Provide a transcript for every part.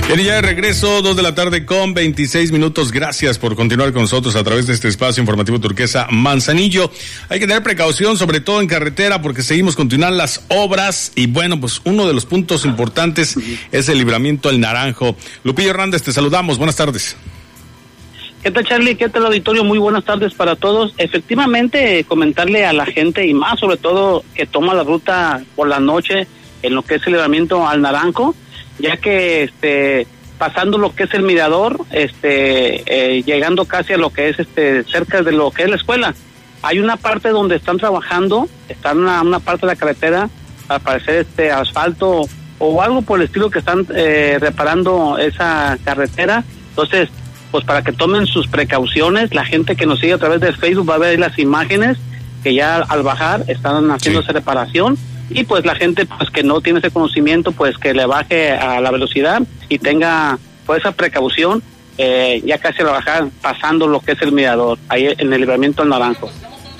Bien, ya de regreso, 2:26 p.m. Gracias por continuar con nosotros a través de este espacio informativo Turquesa Manzanillo. Hay que tener precaución, sobre todo en carretera, porque seguimos continuando las obras. Y bueno, pues uno de los puntos importantes es el libramiento El Naranjo. Lupillo Hernández, te saludamos. Buenas tardes. ¿Qué tal, Charlie? ¿Qué tal, auditorio? Muy buenas tardes para todos. Efectivamente, comentarle a la gente, y más sobre todo que toma la ruta por la noche en lo que es el libramiento al Naranjo, ya que pasando lo que es el mirador, llegando casi a lo que es cerca de lo que es la escuela, hay una parte donde están trabajando, está en una parte de la carretera, al parecer asfalto o algo por el estilo, que están reparando esa carretera. Entonces, pues para que tomen sus precauciones, la gente que nos sigue a través de Facebook va a ver ahí las imágenes que ya al bajar están haciendo esa reparación. Y pues la gente pues que no tiene ese conocimiento, pues que le baje a la velocidad y tenga pues esa precaución, ya casi al bajar, pasando lo que es el mirador, ahí en el libramiento del Naranjo.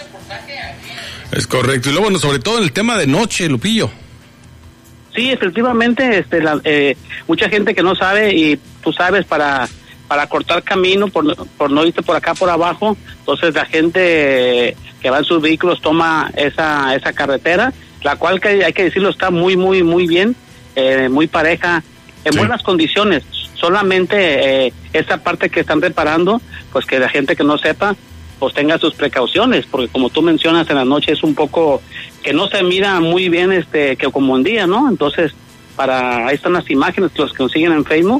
Es correcto. Y luego, bueno, sobre todo en el tema de noche, Lupillo. Sí, efectivamente, mucha gente que no sabe, y tú sabes, para cortar camino, por no irte por acá por abajo, entonces la gente que va en sus vehículos toma esa carretera, la cual, que hay que decirlo, está muy, muy, muy bien, muy pareja, en buenas condiciones. Solamente esa parte que están reparando, pues que la gente que no sepa, pues tenga sus precauciones, porque como tú mencionas, en la noche es un poco que no se mira muy bien que como en día, ¿no? Entonces, ahí están las imágenes, los que nos siguen en Facebook,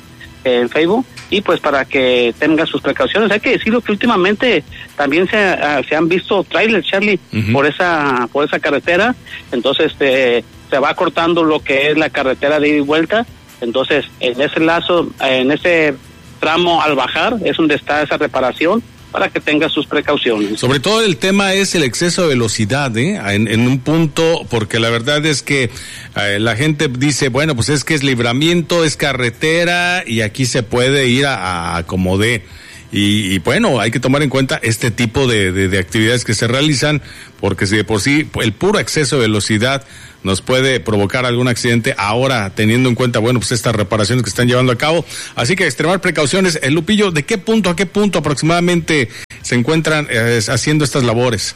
y pues para que tenga sus precauciones. Hay que decirlo que últimamente también se han visto trailers, Charlie, por esa carretera. Entonces se va cortando lo que es la carretera de ida y vuelta. Entonces en ese tramo al bajar es donde está esa reparación, para que tenga sus precauciones. Sobre todo el tema es el exceso de velocidad, en un punto, porque la verdad es que la gente dice, bueno, pues es que es libramiento, es carretera, y aquí se puede ir a como dé. Y bueno, hay que tomar en cuenta este tipo de actividades que se realizan, porque si de por sí el puro exceso de velocidad nos puede provocar algún accidente, ahora teniendo en cuenta, bueno, pues estas reparaciones que están llevando a cabo. Así que extremar precauciones. Lupillo, ¿de qué punto a qué punto aproximadamente se encuentran haciendo estas labores?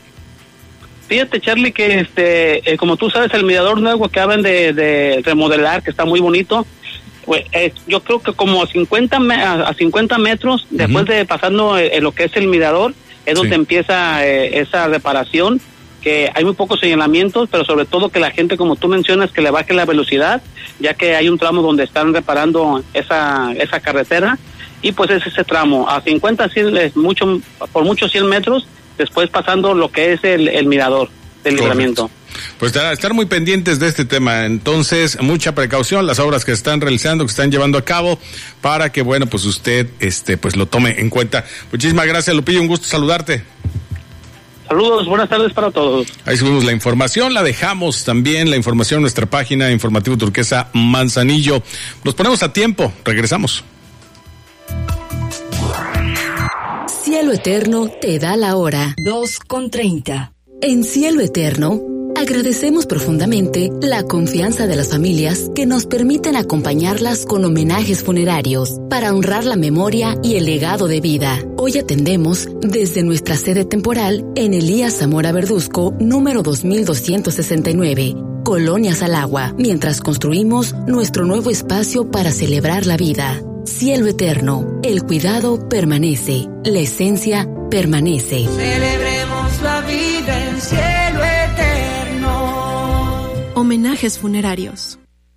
Fíjate, Charlie, que como tú sabes, el mirador nuevo que acaban de remodelar, que está muy bonito, pues, yo creo que como a 50 metros, después de pasando lo que es el mirador, es donde empieza esa reparación, que hay muy pocos señalamientos, pero sobre todo que la gente, como tú mencionas, que le baje la velocidad, ya que hay un tramo donde están reparando esa carretera, y pues es ese tramo, a 50, 100, por muchos 100 metros, después pasando lo que es el mirador del libramiento. Pues estar muy pendientes de este tema. Entonces, mucha precaución, las obras que están realizando, que están llevando a cabo, para que, bueno, pues usted pues lo tome en cuenta. Muchísimas gracias, Lupillo, un gusto saludarte. Saludos, buenas tardes para todos. Ahí subimos la información, la dejamos también, la información en nuestra página Informativo Turquesa Manzanillo. Nos ponemos a tiempo, regresamos. Cielo Eterno te da la hora, 2:30. En Cielo Eterno, agradecemos profundamente la confianza de las familias que nos permiten acompañarlas con homenajes funerarios para honrar la memoria y el legado de vida. Hoy atendemos desde nuestra sede temporal en Elías Zamora Verduzco, número 2269, Colonia Salagua, mientras construimos nuestro nuevo espacio para celebrar la vida. Cielo Eterno, el cuidado permanece, la esencia permanece. Celebremos la vida en Cielo Eterno. Homenajes funerarios.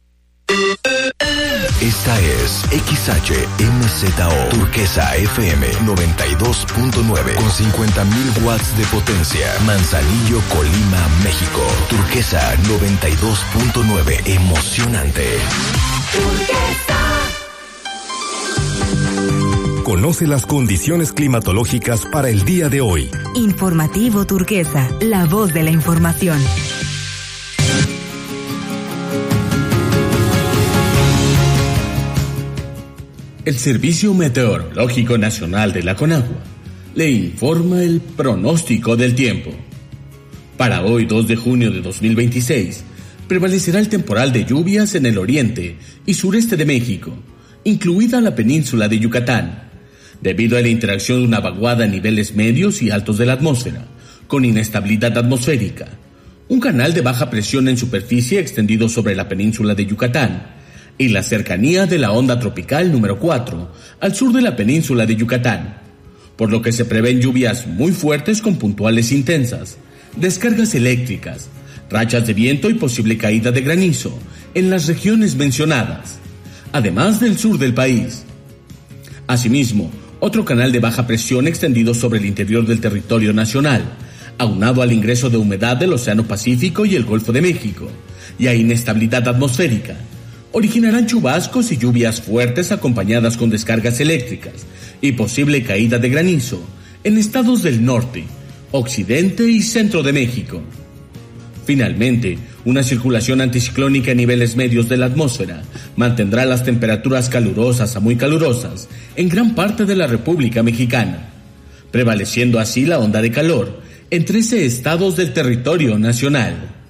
Esta es XHMZO Turquesa FM 92.9 con 50,000 watts de potencia. Manzanillo, Colima, México. Turquesa 92.9, emocionante. Turquesa. Conoce las condiciones climatológicas para el día de hoy. Informativo Turquesa, la voz de la información. El Servicio Meteorológico Nacional de la Conagua le informa el pronóstico del tiempo. Para hoy, 2 de junio de 2026, prevalecerá el temporal de lluvias en el oriente y sureste de México, incluida la península de Yucatán, debido a la interacción de una vaguada a niveles medios y altos de la atmósfera, con inestabilidad atmosférica, un canal de baja presión en superficie extendido sobre la península de Yucatán, y la cercanía de la onda tropical número 4 al sur de la península de Yucatán, por lo que se prevén lluvias muy fuertes con puntuales intensas, descargas eléctricas, rachas de viento y posible caída de granizo en las regiones mencionadas, además del sur del país. Asimismo, otro canal de baja presión extendido sobre el interior del territorio nacional, aunado al ingreso de humedad del Océano Pacífico y el Golfo de México, y a inestabilidad atmosférica, originarán chubascos y lluvias fuertes acompañadas con descargas eléctricas y posible caída de granizo en estados del norte, occidente y centro de México. Finalmente, una circulación anticiclónica a niveles medios de la atmósfera mantendrá las temperaturas calurosas a muy calurosas en gran parte de la República Mexicana, prevaleciendo así la onda de calor en 13 estados del territorio nacional.